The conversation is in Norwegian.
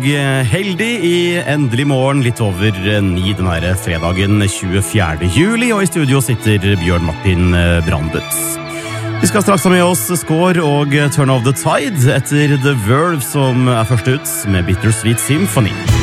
Heldig i endelig morgen, litt over 9 denne fredagen 24. juli, og i studio sitter Bjørn Martin Brandbutz. Vi skal straks ha med oss Score og Turn of the Tide etter The Verve, som først ut med Bittersweet Symphony.